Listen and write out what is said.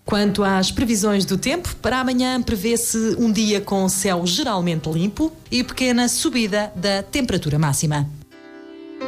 Quanto às previsões do tempo, para amanhã prevê-se um dia com céu geralmente limpo e pequena subida da temperatura máxima.